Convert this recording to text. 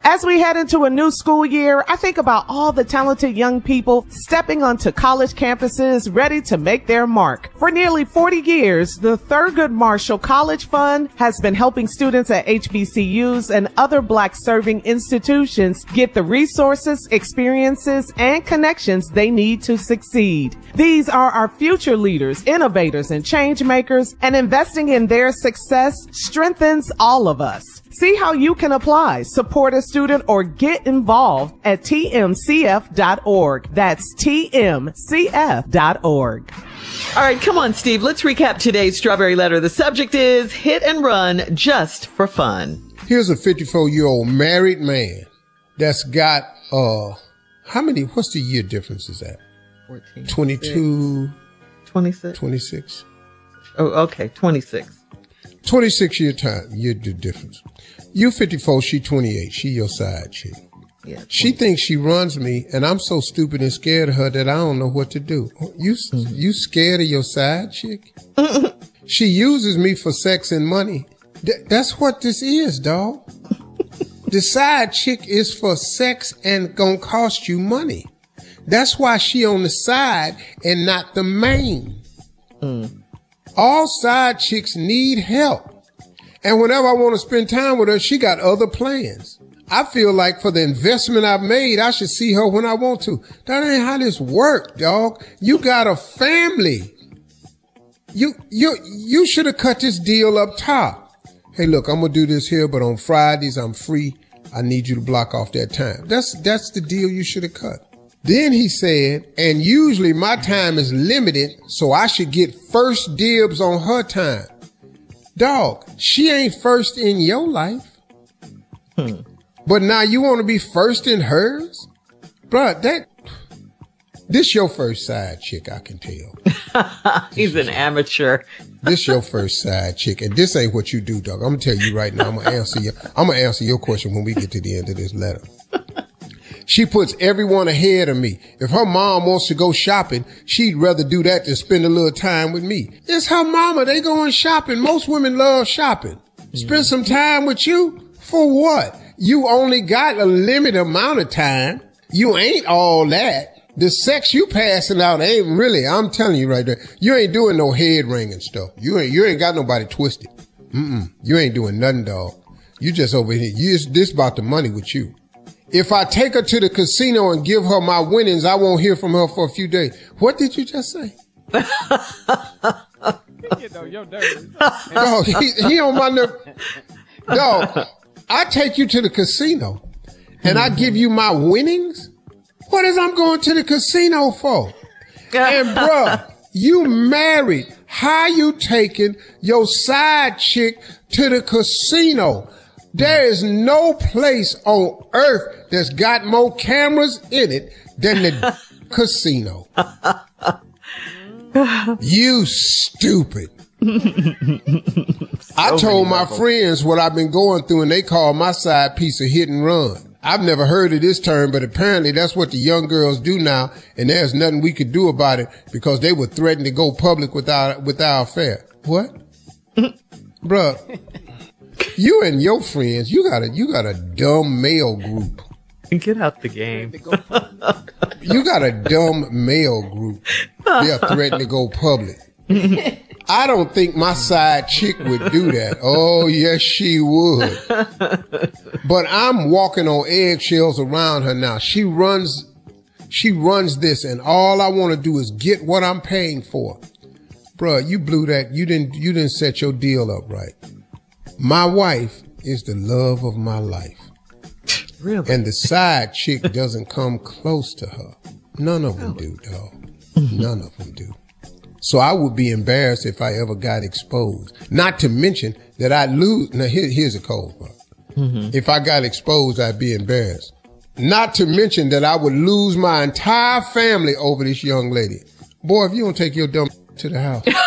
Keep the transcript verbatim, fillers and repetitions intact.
As we head into a new school year, I think about all the talented young people stepping onto college campuses ready to make their mark. For nearly forty years, the Thurgood Marshall College Fund has been helping students at H B C Us and other Black serving institutions get the resources, experiences, and connections they need to succeed. These are our future leaders, innovators, and change makers, and investing in their success strengthens all of us. See how you can apply, support a student, or get involved at T M C F dot org. That's T M C F dot org. All right, come on, Steve. Let's recap today's Strawberry Letter. The subject is hit and run just for fun. Here's a fifty-four-year-old married man that's got, uh, how many, what's the year difference is that? fourteen. twenty-two. twenty-six. twenty-six. Oh, okay, twenty-six. twenty-six year time, year difference. You fifty-four, she twenty-eight. She your side chick. Yeah. She thinks she runs me, and I'm so stupid and scared of her that I don't know what to do. You, mm-hmm. you scared of your side chick? She uses me for sex and money. Th- that's what this is, dog. The side chick is for sex and gonna cost you money. That's why she on the side and not the main. Mm. All side chicks need help. And whenever I want to spend time with her, she got other plans. I feel like for the investment I've made, I should see her when I want to. That ain't how this work, dog. You got a family. You, you, you should have cut this deal up top. Hey, look, I'm going to do this here, but on Fridays, I'm free. I need you to block off that time. That's, that's the deal you should have cut. Then he said, and usually my time is limited, so I should get first dibs on her time. Dog, she ain't first in your life. Hmm. But now you want to be first in hers? Bruh, that, this your first side chick, I can tell. He's an amateur. This your first side chick, and this ain't what you do, dog. I'm gonna tell you right now, I'm gonna answer you, I'm gonna answer your question when we get to the end of this letter. She puts everyone ahead of me. If her mom wants to go shopping, she'd rather do that than spend a little time with me. It's her mama. They going shopping. Most women love shopping. Spend some time with you? For what? You only got a limited amount of time. You ain't all that. The sex you passing out ain't really, I'm telling you right there, you ain't doing no head ringing stuff. You ain't, you ain't got nobody twisted. Mm-mm. You ain't doing nothing, dog. You just over here. You just, this about the money with you. If I take her to the casino and give her my winnings, I won't hear from her for a few days. What did you just say? Dog, he, he on my nerve. Dog, I take you to the casino and I give you my winnings? What is I'm going to the casino for? And bruh, you married. How you taking your side chick to the casino? There is no place on earth that's got more cameras in it than the casino. You stupid. So I told my levels. friends what I've been going through, and they call my side piece a hit and run. I've never heard of this term, but apparently that's what the young girls do now, and there's nothing we could do about it because they were threatened to go public with our, with our affair. What? Bruh. You and your friends, you got a, you got a dumb male group. Get out the game. You got a dumb male group. They're threatening to go public. I don't think my side chick would do that. Oh, yes, she would. But I'm walking on eggshells around her now. She runs, she runs this, and all I want to do is get what I'm paying for. Bruh, you blew that. You didn't, you didn't set your deal up right. My wife is the love of my life. Really? And the side chick doesn't come close to her. None of them do, dog. None of them do. So I would be embarrassed if I ever got exposed. Not to mention that I'd lose. Now, here, here's a cold part. Mm-hmm. If I got exposed, I'd be embarrassed. Not to mention that I would lose my entire family over this young lady. Boy, if you don't take your dumb to the house.